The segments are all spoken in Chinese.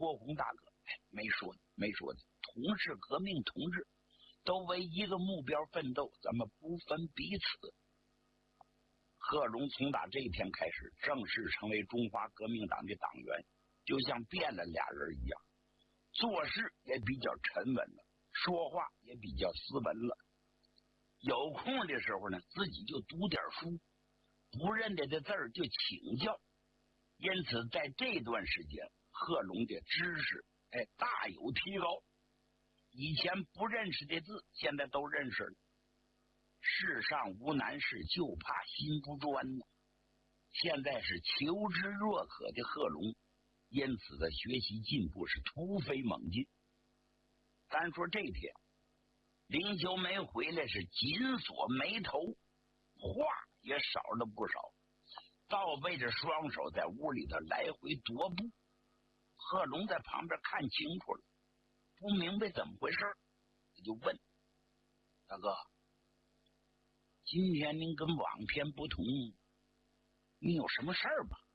国宏大哥，没说的，同是革命同志，都为一个目标奋斗，咱们不分彼此。贺龙从打这一天开始，正式成为中华革命党的党员，就像变了俩人一样，做事也比较沉稳了，说话也比较斯文了。有空的时候呢，自己就读点书，不认得的字儿就请教。因此在这段时间，贺龙的知识大有提高，以前不认识的字现在都认识了。世上无难事，就怕心不专呢。现在是求知若渴的贺龙，因此的学习进步是突飞猛进。单说这天，林秋梅回来是紧锁眉头，话也少了不少，倒背着双手在屋里头来回踱步。贺龙在旁边看清楚了，不明白怎么回事，他就问：大哥，今天您跟往天不同，你有什么事儿吧？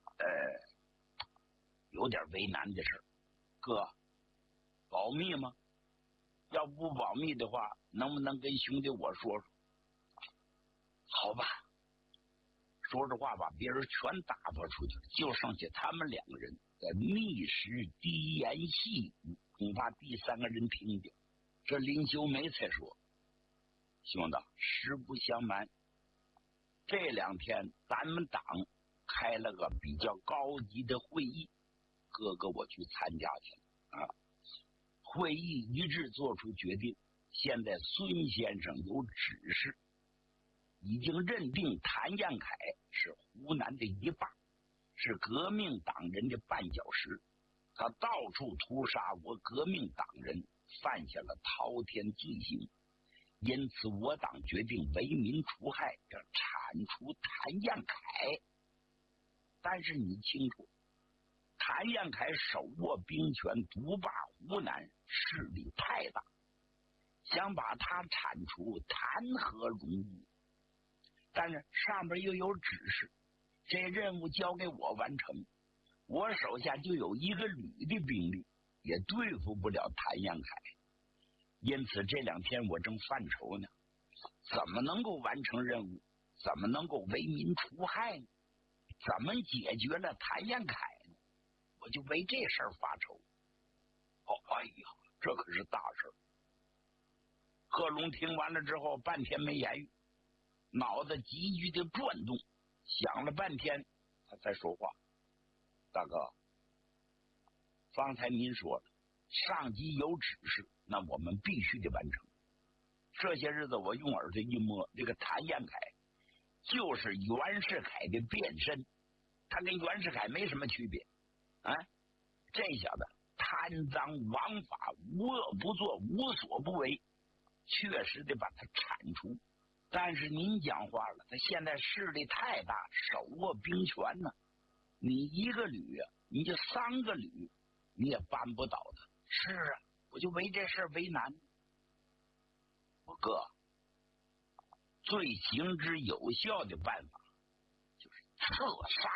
有点为难的事儿。哥，保密吗？要不保密的话，能不能跟兄弟我说说？好吧，说实话把别人全打发出去了，就剩下他们两个人在密室低言细语，恐怕第三个人听见。这林秋梅才说：兄弟，实不相瞒，这两天咱们党开了个比较高级的会议，哥哥我去参加去了啊。会议一致做出决定，现在孙先生有指示，已经认定谭彦恺是湖南的一霸，是革命党人的绊脚石，他到处屠杀我革命党人，犯下了滔天罪行，因此我党决定为民除害，要铲除谭彦恺。但是你清楚，谭彦恺手握兵权，独霸湖南，势力太大，想把他铲除，谈何容易？但是上边又有指示，这任务交给我完成，我手下就有一个旅的兵力，也对付不了谭彦恺。因此这两天我正犯愁呢，怎么能够完成任务？怎么能够为民除害呢？怎么解决了谭彦恺呢？我就为这事儿发愁。哎呀，这可是大事儿。贺龙听完了之后，半天没言语，脑子急剧的转动，想了半天，他才说话：大哥，方才您说了，上级有指示，那我们必须得完成。这些日子我用耳朵一摸，这个谭彦恺就是袁世凯的变身，他跟袁世凯没什么区别啊！这小子贪赃枉法，无恶不作，无所不为，确实得把他铲除。但是您讲话了，他现在势力太大，手握兵权呢，你一个旅啊，你就三个旅，你也扳不倒他。是啊，我就为这事为难。我哥，最行之有效的办法就是刺杀。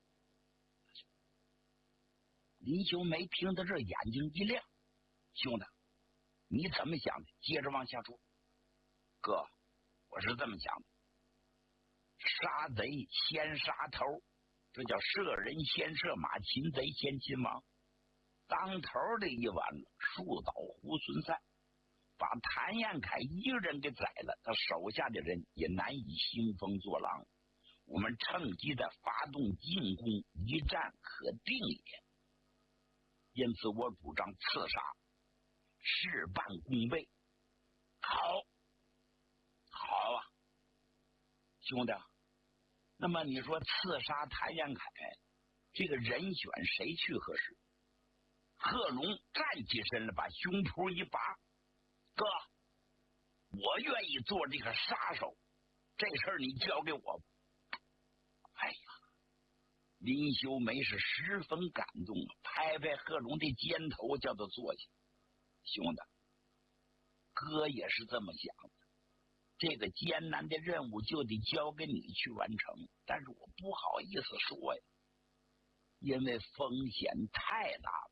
林秋梅听到这眼睛一亮：兄弟，你怎么想的？接着往下说。哥，我是这么想的，杀贼先杀头，这叫射人先射马，擒贼先擒王。当头的一完了，树倒猢狲散，把谭彦恺一个人给宰了，他手下的人也难以兴风作浪。我们趁机的发动进攻，一战可定也。因此我主张刺杀，事半功倍。好啊，兄弟，那么你说刺杀谭彦恺，这个人选谁去合适？贺龙站起身来，把胸脯一拔：哥，我愿意做这个杀手，这事儿你交给我。哎呀，林秀梅是十分感动啊，拍拍贺龙的肩头，叫他坐下。兄弟，哥也是这么想的，这个艰难的任务就得交给你去完成，但是我不好意思说呀，因为风险太大了。